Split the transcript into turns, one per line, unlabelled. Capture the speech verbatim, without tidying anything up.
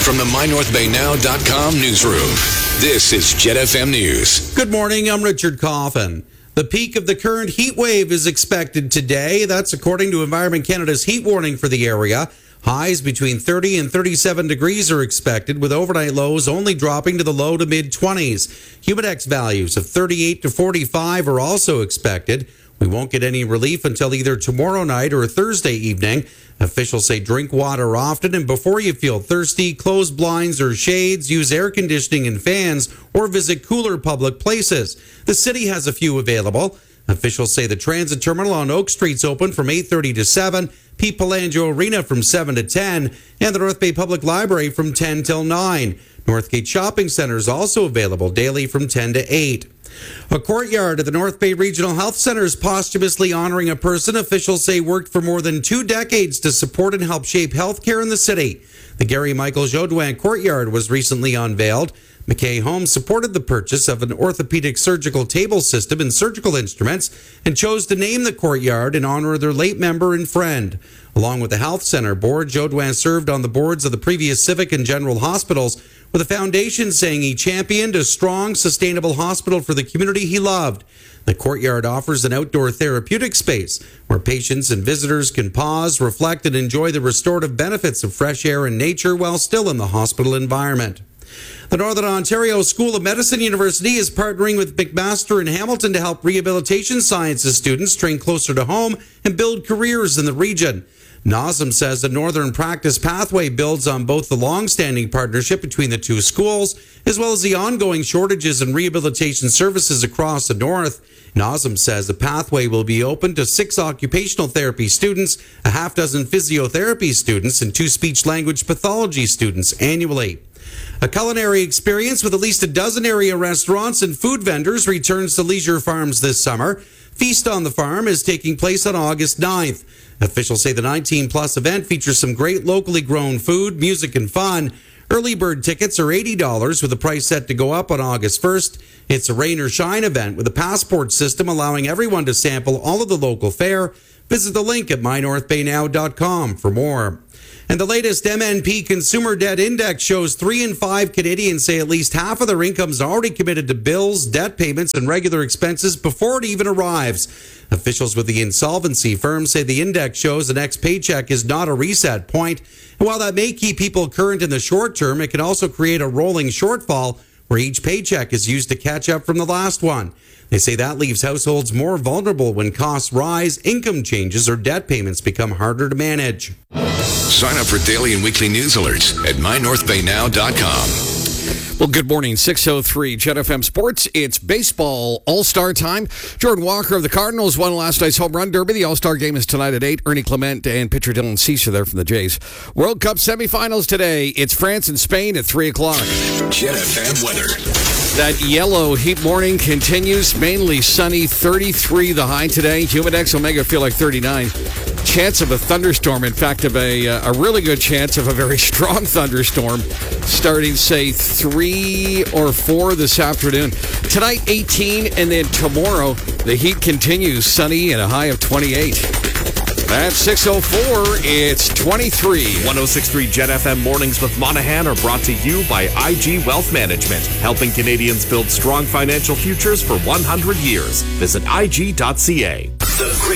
From the my north bay now dot com newsroom, this is Jet F M News.
Good morning, I'm Richard Coffin. The peak of the current heat wave is expected today. That's according to Environment Canada's heat warning for the area. Highs between thirty and thirty-seven degrees are expected, with overnight lows only dropping to the low to mid-twenties. Humidex values of thirty-eight to forty-five are also expected. We won't get any relief until either tomorrow night or Thursday evening. Officials say drink water often, and before you feel thirsty, close blinds or shades, use air conditioning and fans, or visit cooler public places. The city has a few available. Officials say the transit terminal on Oak Street's open from eight thirty to seven, Pete Pelangio Arena from seven to ten, and the North Bay Public Library from ten till nine. Northgate Shopping Centre is also available daily from ten to eight. A courtyard at the North Bay Regional Health Centre is posthumously honoring a person officials say worked for more than two decades to support and help shape healthcare in the city. The Gary Michael Jodouin Courtyard was recently unveiled. McKay Homes supported the purchase of an orthopedic surgical table system and surgical instruments and chose to name the courtyard in honor of their late member and friend. Along with the Health Centre Board, Jodouin served on the boards of the previous Civic and General Hospitals, with the foundation saying he championed a strong, sustainable hospital for the community he loved. The courtyard offers an outdoor therapeutic space where patients and visitors can pause, reflect, and enjoy the restorative benefits of fresh air and nature while still in the hospital environment. The Northern Ontario School of Medicine University is partnering with McMaster in Hamilton to help rehabilitation sciences students train closer to home and build careers in the region. NOSM says the Northern Practice Pathway builds on both the long-standing partnership between the two schools, as well as the ongoing shortages in rehabilitation services across the North. NOSM says the pathway will be open to six occupational therapy students, a half dozen physiotherapy students, and two speech-language pathology students annually. A culinary experience with at least a dozen area restaurants and food vendors returns to Leisure Farms this summer. Feast on the Farm is taking place on August ninth. Officials say the nineteen plus event features some great locally grown food, music, and fun. Early bird tickets are eighty dollars, with the price set to go up on August first. It's a rain or shine event with a passport system allowing everyone to sample all of the local fare. Visit the link at my north bay now dot com for more. And the latest M N P Consumer Debt Index shows three in five Canadians say at least half of their income is already committed to bills, debt payments, and regular expenses before it even arrives. Officials with the insolvency firm say the index shows the next paycheck is not a reset point. And while that may keep people current in the short term, it can also create a rolling shortfall where each paycheck is used to catch up from the last one. They say that leaves households more vulnerable when costs rise, income changes, or debt payments become harder to manage.
Sign up for daily and weekly news alerts at my north bay now dot com.
Well, good morning. six oh three Jet F M Sports. It's baseball all-star time. Jordan Walker of the Cardinals won last night's home run derby. The all-star game is tonight at eight. Ernie Clement and pitcher Dylan Cease are there from the Jays. World Cup semifinals today. It's France and Spain at three o'clock.
Jet F M weather.
That yellow heat morning continues. Mainly sunny, thirty-three the high today. Humidex will make it feel like thirty-nine. Chance of a thunderstorm. In fact, of a, a really good chance of a very strong thunderstorm starting, say, three or four this afternoon. Tonight, eighteen, and then tomorrow, the heat continues. Sunny and a high of twenty-eight. At six oh four, it's twenty-three.
one oh six point three Jet F M Mornings with Monahan are brought to you by I G Wealth Management, helping Canadians build strong financial futures for one hundred years. Visit I G dot C A.